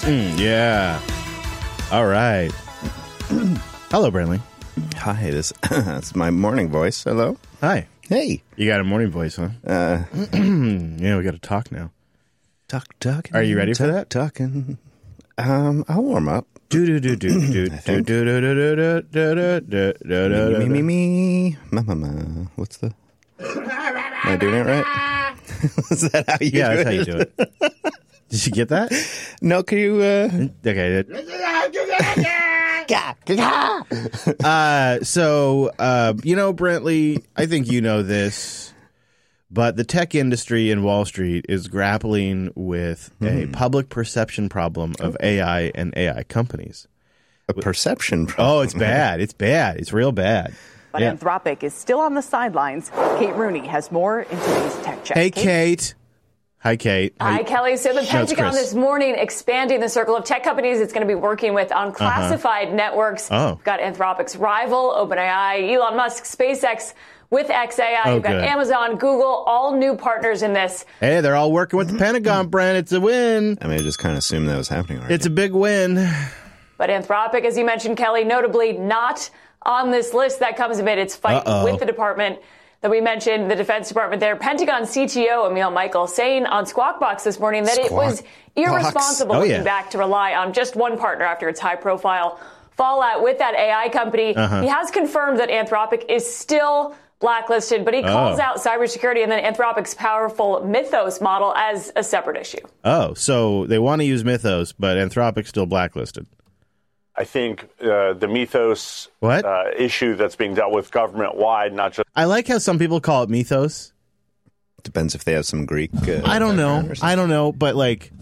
Yeah. All right. Hello, Brantley. Hi, that's my morning voice. Hello. Hi. Hey. You got a morning voice, huh? Yeah, we got to talk now. Talking. Are you ready for that? Talking. I'll warm up. Me. Ma. What's the? Am I doing it right? Is that how you do it? Yeah, that's how you do it. Did you get that? No, can you? Okay. So, Brantley, I think you know this, but the tech industry in Wall Street is grappling with a public perception problem of AI and AI companies. A perception problem? Oh, it's bad. It's bad. It's real bad. But yeah. Anthropic is still on the sidelines. Kate Rooney has more in today's Tech Check. Hey, Kate. Hi, Kate. Hi, Kelly. So the Pentagon this morning expanding the circle of tech companies it's going to be working with on classified networks. Oh. We've got Anthropic's rival, OpenAI, Elon Musk, SpaceX with XAI. You've got Amazon, Google, all new partners in this. Hey, they're all working with the Pentagon, Brent. It's a win. I mean, I just kind of assumed that was happening already. It's a big win. But Anthropic, as you mentioned, Kelly, notably not on this list. That comes amid its fight with the department that we mentioned, the Defense Department there. Pentagon CTO Emil Michael saying on Squawk Box this morning that it was irresponsible looking back to rely on just one partner after its high-profile fallout with that AI company. He has confirmed that Anthropic is still blacklisted, but he calls out cybersecurity and then Anthropic's powerful Mythos model as a separate issue. Oh, so they want to use Mythos, but Anthropic's still blacklisted. I think the Mythos issue that's being dealt with government-wide, not just... I like how some people call it Mythos. Depends if they have some Greek... I don't know. But,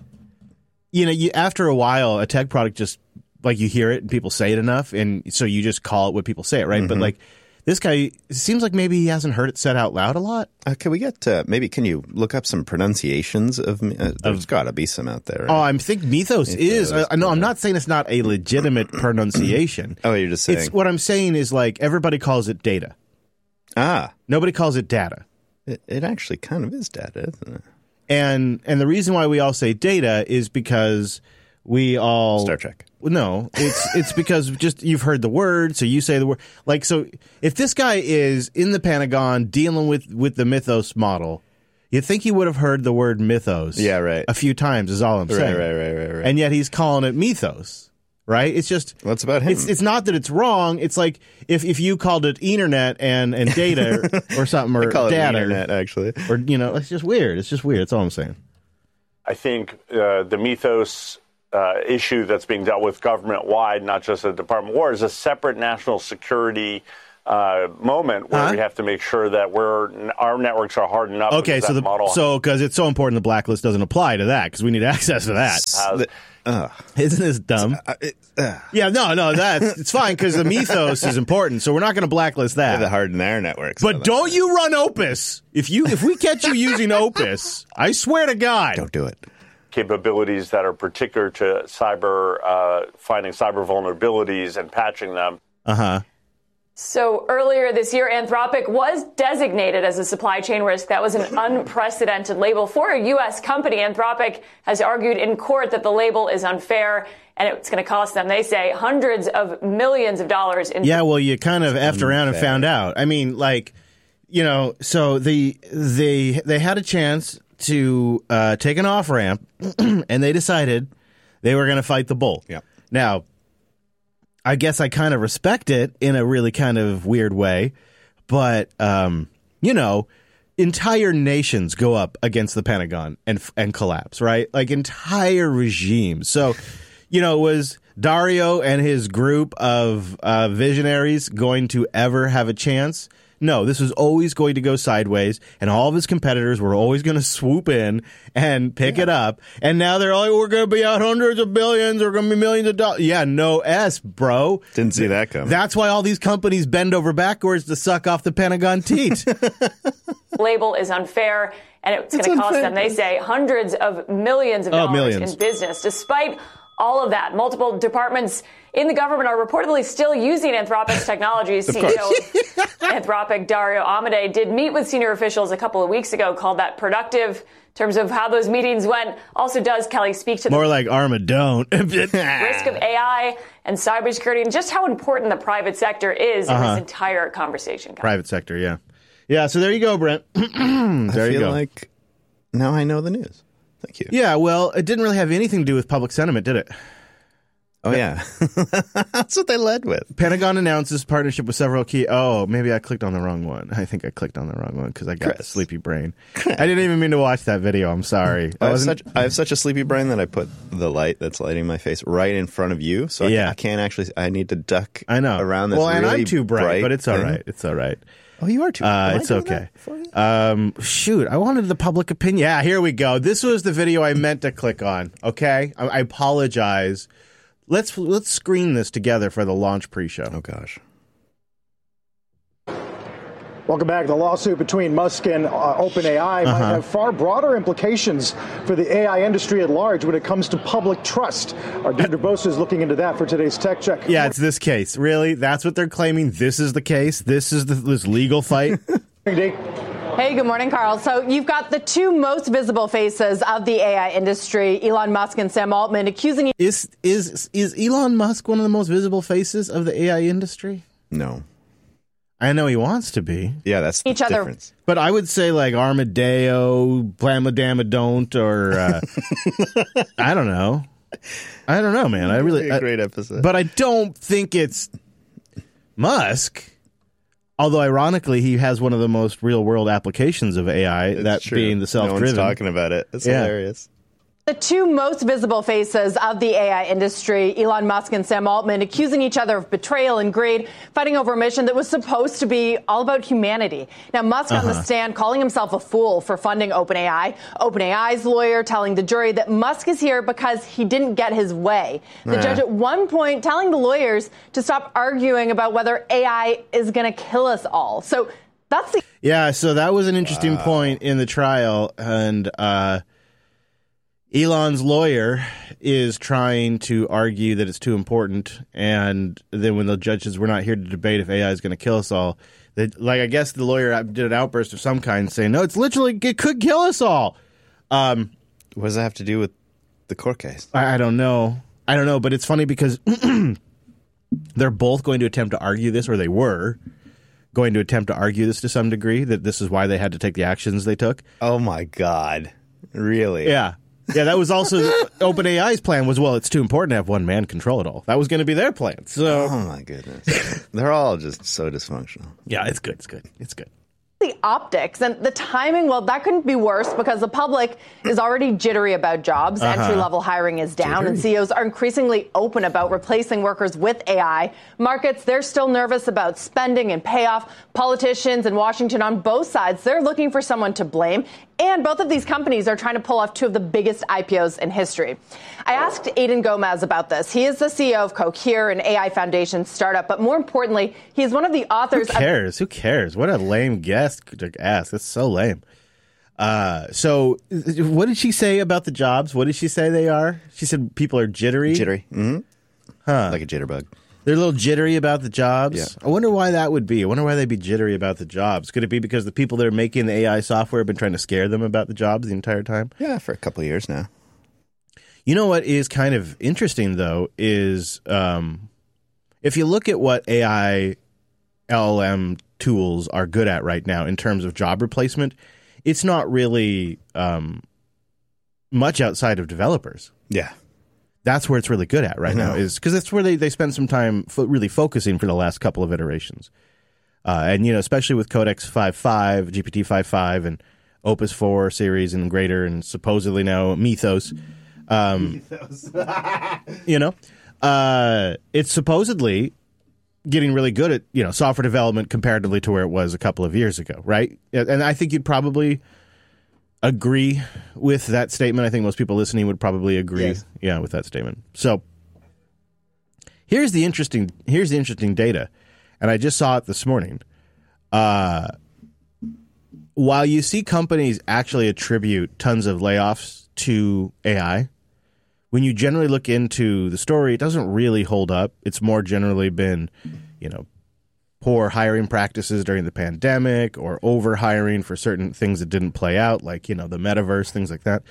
after a while, a tech product just, you hear it and people say it enough, and so you just call it what people say it, right? But, this guy, it seems like maybe he hasn't heard it said out loud a lot. Can we get, can you look up some pronunciations of, there's got to be some out there. Right? Oh, I think Mythos is. No, I'm not saying it's not a legitimate pronunciation. Oh, you're just saying. What I'm saying is, everybody calls it data. Nobody calls it data. It actually kind of is data, isn't it? And the reason why we all say data is because we all... Star Trek. No, it's because just you've heard the word, so you say the word. So if this guy is in the Pentagon dealing with the Mythos model, you'd think he would have heard the word Mythos a few times is all I'm saying. Right. And yet he's calling it Mythos, right? It's just... Well, it's about him. It's not that it's wrong. It's like if you called it Ethernet and data or something, or I call data. It Internet, actually. Or, it's just weird. It's just weird. That's all I'm saying. I think the Mythos... issue that's being dealt with government-wide, not just at the Department of War, is a separate national security moment where we have to make sure that our networks are hardened up. Okay, so because it's so important, the blacklist doesn't apply to that because we need access to that. Isn't this dumb? Yeah, no, it's fine because the Mythos is important, so we're not going to blacklist that. The harden their networks. But don't you run Opus. If we catch you using Opus, I swear to God, don't do it. Capabilities that are particular to finding cyber vulnerabilities and patching them. So earlier this year, Anthropic was designated as a supply chain risk. That was an unprecedented label for a U.S. company. Anthropic has argued in court that the label is unfair and it's going to cost them, they say, hundreds of millions of dollars. Yeah, well, you kind of effed around and found out. I mean, so they had a chance to take an off-ramp, and they decided they were going to fight the bull. Yeah. Now, I guess I kind of respect it in a really kind of weird way, but, entire nations go up against the Pentagon and collapse, right? Entire regimes. So, was Dario and his group of visionaries going to ever have a chance? No, this was always going to go sideways, and all of his competitors were always going to swoop in and pick it up. And now they're like, we're going to be out hundreds of billions, we're going to be millions of dollars. Yeah, no S, bro. Didn't see that coming. That's why all these companies bend over backwards to suck off the Pentagon teat. Label is unfair, and it's going to cost them, they say, hundreds of millions of dollars in business, despite all of that. Multiple departments in the government are reportedly still using Anthropic's technologies. CEO of Anthropic, Dario Amodei, did meet with senior officials a couple of weeks ago, called that productive in terms of how those meetings went. Also does, Kelly, speak to more like Arma don't. risk of AI and cybersecurity and just how important the private sector is in this entire conversation. Private sector, yeah. Yeah, so there you go, Brent. There I you feel go. like now I know the news. Thank you. Yeah, well, it didn't really have anything to do with public sentiment, did it? Oh, yeah. That's what they led with. Pentagon announces partnership with several key... Oh, maybe I clicked on the wrong one. I think I clicked on the wrong one because I got a sleepy brain. I didn't even mean to watch that video. I'm sorry. I have such a sleepy brain that I put the light that's lighting my face right in front of you. So I can't actually... I need to duck around this and really I'm too bright, but it's all thing. right. It's all right. Oh, you are too bright. It's okay. Shoot, I wanted the public opinion. Yeah, here we go. This was the video I meant to click on, okay? I apologize. Let's screen this together for the launch pre-show. Oh, gosh. Welcome back. The lawsuit between Musk and OpenAI might have far broader implications for the AI industry at large when it comes to public trust. Our Deirdre Bosa is looking into that for today's Tech Check. Yeah, it's this case. Really? That's what they're claiming? This is the case? This is this legal fight? Hey, good morning, Carl. So you've got the two most visible faces of the AI industry, Elon Musk and Sam Altman, accusing... Is Elon Musk one of the most visible faces of the AI industry? No. I know he wants to be. Yeah, that's the difference. But I would say like Armadeo, Blamadama Don't, or I don't know. I don't know, man. A great episode. But I don't think it's Musk. Although, ironically, he has one of the most real-world applications of AI, being the self-driven. No one's talking about it. It's hilarious. The two most visible faces of the AI industry, Elon Musk and Sam Altman, accusing each other of betrayal and greed, fighting over a mission that was supposed to be all about humanity. Now, Musk on the stand calling himself a fool for funding OpenAI. OpenAI's lawyer telling the jury that Musk is here because he didn't get his way. The judge at one point telling the lawyers to stop arguing about whether AI is going to kill us all. So that's the... Yeah, so that was an interesting point in the trial, and Elon's lawyer is trying to argue that it's too important, and then when the judge says we're not here to debate if AI is going to kill us all, I guess the lawyer did an outburst of some kind saying, no, it could kill us all. What does that have to do with the court case? I don't know. But it's funny because they're both going to attempt to argue this, or they were going to attempt to argue this to some degree, that this is why they had to take the actions they took. Oh, my God. Really? Yeah. Yeah, that was also OpenAI's plan was, well, it's too important to have one man control it all. That was going to be their plan. So, oh, my goodness. They're all just so dysfunctional. Yeah, it's good. It's good. The optics and the timing, well, that couldn't be worse because the public is already jittery about jobs. Entry-level hiring is down, and CEOs are increasingly open about replacing workers with AI. Markets, they're still nervous about spending and payoff. Politicians in Washington on both sides, they're looking for someone to blame. And both of these companies are trying to pull off two of the biggest IPOs in history. I asked Aiden Gomez about this. He is the CEO of Cohere, an AI foundation startup. But more importantly, he's one of the authors. Who cares? What a lame guest to ask. That's so lame. So what did she say about the jobs? What did she say they are? She said people are jittery. Jittery. Mm-hmm. Huh. Like a jitterbug. They're a little jittery about the jobs. Yeah. I wonder why that would be. I wonder why they'd be jittery about the jobs. Could it be because the people that are making the AI software have been trying to scare them about the jobs the entire time? Yeah, for a couple of years now. You know what is kind of interesting, though, is if you look at what AI LLM tools are good at right now in terms of job replacement, it's not really much outside of developers. Yeah. That's where it's really good at right now, is because that's where they spend some time really focusing for the last couple of iterations. And, especially with Codex 5.5, GPT 5.5, and Opus 4 series and greater, and supposedly now Mythos. It's supposedly getting really good at, software development comparatively to where it was a couple of years ago, right? And I think you'd probably agree with that statement. I think most people listening would probably agree, with that statement. So here's the interesting data, and I just saw it this morning. While you see companies actually attribute tons of layoffs to AI, when you generally look into the story, it doesn't really hold up. It's more generally been, poor hiring practices during the pandemic or over hiring for certain things that didn't play out, like, the metaverse, things like that.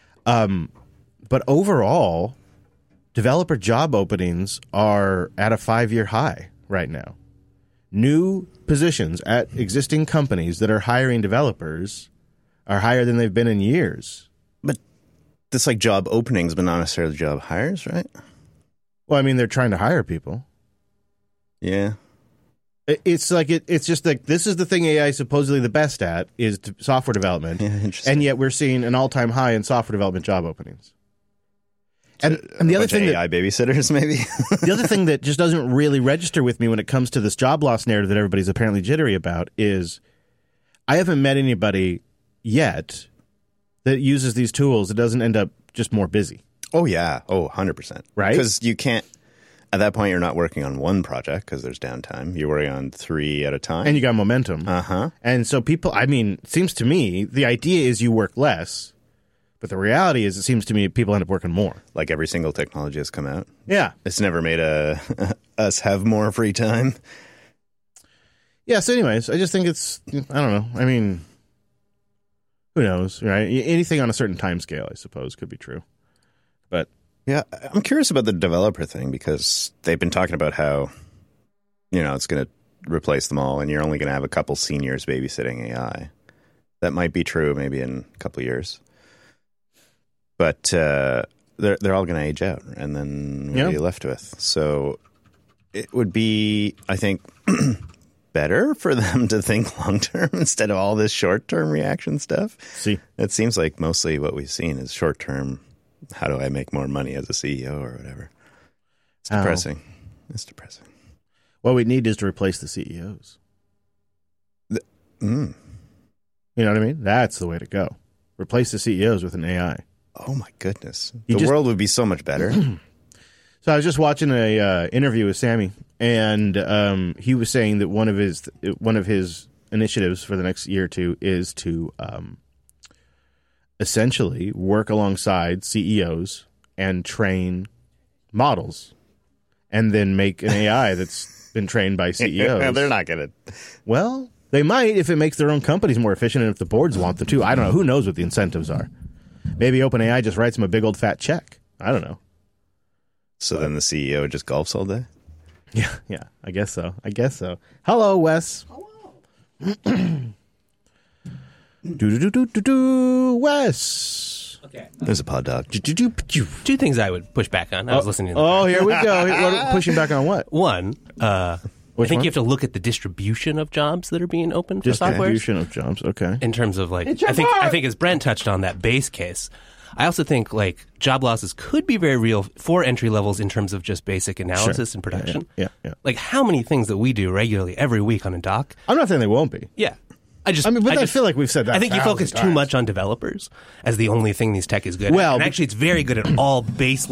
But overall, developer job openings are at a 5-year high right now. New positions at existing companies that are hiring developers are higher than they've been in years. But this like job openings, but not necessarily job hires, right? Well, I mean, they're trying to hire people. Yeah. It's like it's just like this is the thing AI is supposedly the best at is software development, and yet we're seeing an all-time high in software development job openings. And the other thing, AI babysitters, maybe. The other thing that just doesn't really register with me when it comes to this job loss narrative that everybody's apparently jittery about is I haven't met anybody yet that uses these tools that doesn't end up just more busy. Oh yeah, 100%. Right? Because you can't. At that point, you're not working on one project because there's downtime. You're working on 3 at a time. And you got momentum. Uh-huh. And so people, it seems to me, the idea is you work less, but the reality is it seems to me people end up working more. Like every single technology has come out. Yeah. It's never made us have more free time. Yeah, so anyways, I just think it's, I don't know. I mean, who knows, right? Anything on a certain time scale, I suppose, could be true. But... Yeah, I'm curious about the developer thing because they've been talking about how, it's going to replace them all and you're only going to have a couple seniors babysitting AI. That might be true maybe in a couple of years. But they're all going to age out and then what are you left with? So it would be, I think, better for them to think long-term instead of all this short-term reaction stuff. See, it seems like mostly what we've seen is short-term. How do I make more money as a CEO or whatever? It's depressing. It's depressing. What we need is to replace the CEOs. You know what I mean? That's the way to go. Replace the CEOs with an AI. Oh, my goodness. The world would be so much better. So I was just watching a interview with Sammy, and he was saying that one of his initiatives for the next year or two is to essentially work alongside CEOs and train models and then make an AI that's been trained by CEOs. They're not going to. Well, they might if it makes their own companies more efficient and if the boards want them to. I don't know. Who knows what the incentives are? Maybe OpenAI just writes them a big old fat check. I don't know. So then the CEO just golfs all day? Yeah. I guess so. Hello, Wes. Hello. Wes. Okay. There's a pod dog. Two things I would push back on. I was listening to here we go. Pushing back on what? One, I think you have to look at the distribution of jobs that are being opened for software. Distribution of jobs, okay. In terms of I think as Brent touched on that base case, I also think job losses could be very real for entry levels in terms of just basic analysis and production. Yeah. Like how many things that we do regularly every week on a doc. I'm not saying they won't be. Yeah. I feel like we've said that. I think you focus too much on developers as the only thing these tech is good at. And actually, it's very good at all base